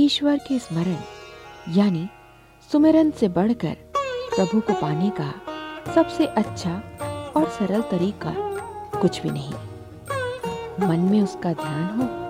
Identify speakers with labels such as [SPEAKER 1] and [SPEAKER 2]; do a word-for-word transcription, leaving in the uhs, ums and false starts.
[SPEAKER 1] ईश्वर के स्मरण यानी सुमिरन से बढ़कर प्रभु को पाने का सबसे अच्छा और सरल तरीका कुछ भी नहीं। मन में उसका ध्यान हो